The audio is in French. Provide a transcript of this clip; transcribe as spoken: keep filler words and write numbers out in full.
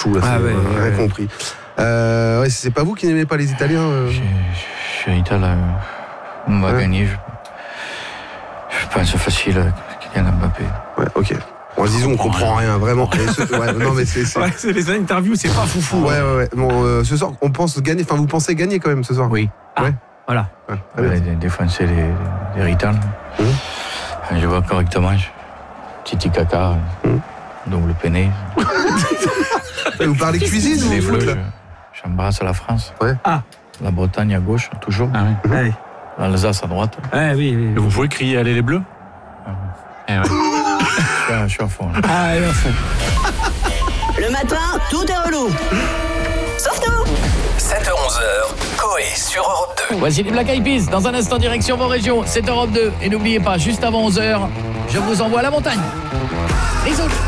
tout, là, Ah c'est, ouais, euh, ouais, rien ouais. compris. Euh, ouais, c'est pas vous qui n'aimez pas les Italiens euh... Je, je suis italien. On va Ouais. gagner. Je, je pense facile. Kylian Mbappé. Ouais, ok. Bon, disons, on comprend rien, vraiment. Et ce- ouais, non, mais c'est. c'est... Ouais, c'est les interviews, c'est pas foufou. Ouais, ouais, ouais. Bon, euh, ce soir, on pense gagner. Enfin, vous pensez gagner quand même ce soir. Oui. Ah, Ouais. voilà. Ouais, très bien. Les, les défenseurs, les, les Ritans. Mmh. Je vois correctement. Je, Titi Kaka. Mmh. Double peiné. Vous parlez cuisine ou Les foot, Bleus. là je- J'embrasse la France. Ouais. Ah. La Bretagne à gauche, toujours. Ah oui. Allez. L'Alsace à droite. Ouais, oui, oui. Et vous pouvez crier allez les bleus. Eh ouais. Je suis à, je suis à fond. Là. Ah, allez, à fond. Le matin, tout est relou. Sauf nous. sept heures onze heures, Coé sur Europe deux. Voici les Black Eyed Peas, dans un instant direction vos régions, c'est Europe deux. Et n'oubliez pas, juste avant onze heures, je vous envoie à la montagne. Bisous.